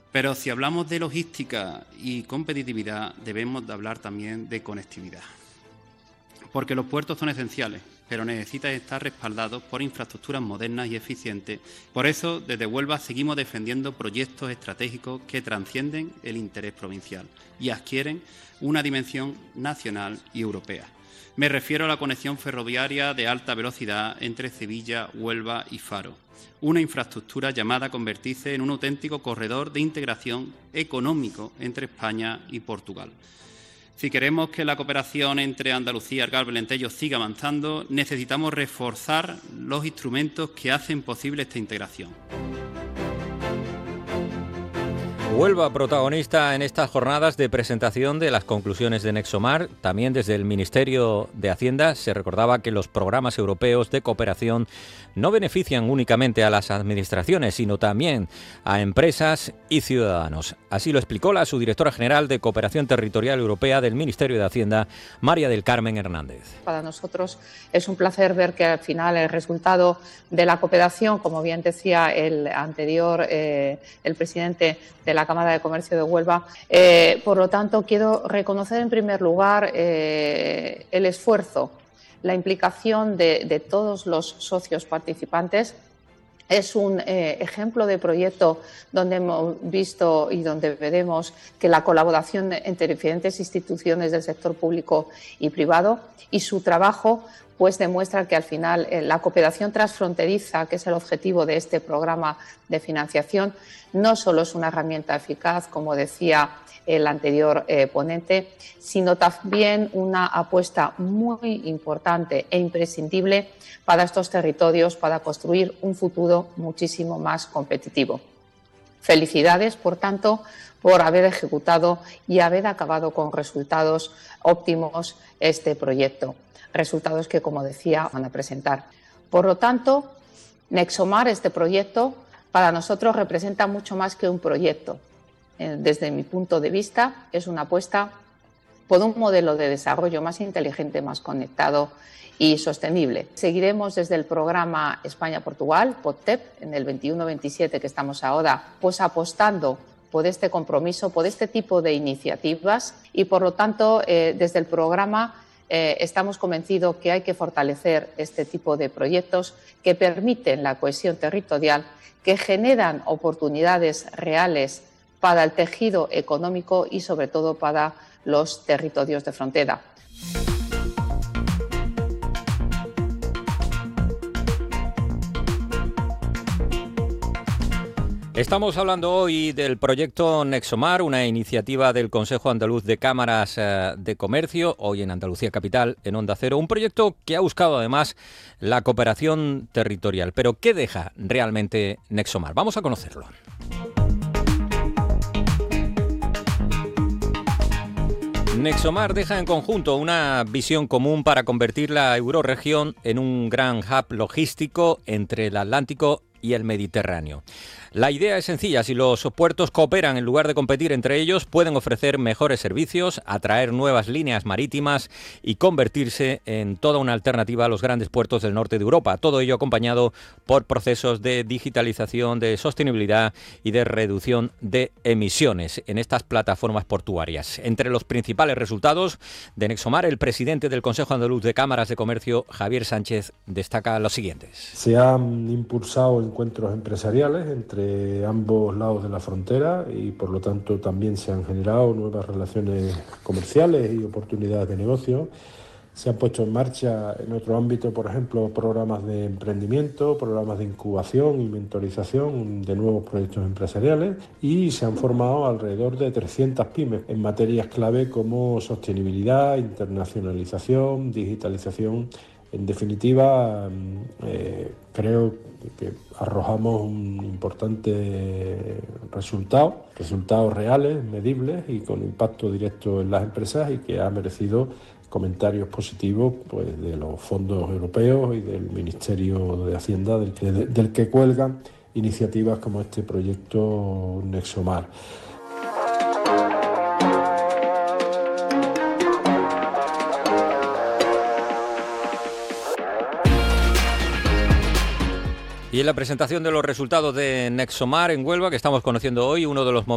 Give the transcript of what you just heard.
Pero si hablamos de logística y competitividad, debemos de hablar también de conectividad. Porque los puertos son esenciales, pero necesitan estar respaldados por infraestructuras modernas y eficientes. Por eso, desde Huelva seguimos defendiendo proyectos estratégicos que trascienden el interés provincial y adquieren una dimensión nacional y europea. Me refiero a la conexión ferroviaria de alta velocidad entre Sevilla, Huelva y Faro, una infraestructura llamada a convertirse en un auténtico corredor de integración económico entre España y Portugal. Si queremos que la cooperación entre Andalucía, Algarve y Alentejo siga avanzando, necesitamos reforzar los instrumentos que hacen posible esta integración. Huelva protagonista en estas jornadas de presentación de las conclusiones de Nexomar. También desde el Ministerio de Hacienda se recordaba que los programas europeos de cooperación no benefician únicamente a las administraciones, sino también a empresas y ciudadanos. Así lo explicó la subdirectora general de Cooperación Territorial Europea del Ministerio de Hacienda, María del Carmen Hernández. Para nosotros es un placer ver que al final el resultado de la cooperación, como bien decía el anterior, el presidente de la Cámara de Comercio de Huelva. Por lo tanto, quiero reconocer en primer lugar el esfuerzo, la implicación de todos los socios participantes. Es un ejemplo de proyecto donde hemos visto y donde veremos que la colaboración entre diferentes instituciones del sector público y privado y su trabajo pues demuestra que al final la cooperación transfronteriza, que es el objetivo de este programa de financiación, no solo es una herramienta eficaz, como decía el anterior ponente, sino también una apuesta muy importante e imprescindible para estos territorios para construir un futuro muchísimo más competitivo. Felicidades, por tanto, por haber ejecutado y haber acabado con resultados óptimos este proyecto. Resultados que, como decía, van a presentar. Por lo tanto, Nexomar, este proyecto, para nosotros representa mucho más que un proyecto. Desde mi punto de vista, es una apuesta por un modelo de desarrollo más inteligente, más conectado y sostenible. Seguiremos desde el programa España-Portugal, POTTEP, en el 21-27 que estamos ahora, pues apostando por este compromiso, por este tipo de iniciativas y, por lo tanto, desde el programa estamos convencidos que hay que fortalecer este tipo de proyectos que permiten la cohesión territorial, que generan oportunidades reales para el tejido económico y, sobre todo, para los territorios de frontera. Estamos hablando hoy del proyecto Nexomar, una iniciativa del Consejo Andaluz de Cámaras de Comercio, hoy en Andalucía Capital, en Onda Cero. Un proyecto que ha buscado además la cooperación territorial. Pero ¿qué deja realmente Nexomar? Vamos a conocerlo. Nexomar deja en conjunto una visión común para convertir la eurorregión en un gran hub logístico entre el Atlántico y el Mediterráneo. La idea es sencilla: si los puertos cooperan en lugar de competir entre ellos, pueden ofrecer mejores servicios, atraer nuevas líneas marítimas y convertirse en toda una alternativa a los grandes puertos del norte de Europa. Todo ello acompañado por procesos de digitalización, de sostenibilidad y de reducción de emisiones en estas plataformas portuarias. Entre los principales resultados de Nexomar, el presidente del Consejo Andaluz de Cámaras de Comercio, Javier Sánchez, destaca los siguientes. Se han impulsado encuentros empresariales entre ambos lados de la frontera y, por lo tanto, también se han generado nuevas relaciones comerciales y oportunidades de negocio. Se han puesto en marcha en otro ámbito, por ejemplo, programas de emprendimiento, programas de incubación y mentorización de nuevos proyectos empresariales, y se han formado alrededor de 300 pymes en materias clave como sostenibilidad, internacionalización, digitalización. En definitiva, creo que arrojamos un importante resultados reales, medibles y con impacto directo en las empresas, y que ha merecido comentarios positivos pues de los fondos europeos y del Ministerio de Hacienda, del que cuelgan iniciativas como este proyecto Nexomar. Y en la presentación de los resultados de Nexomar en Huelva, que estamos conociendo hoy, uno de los momentos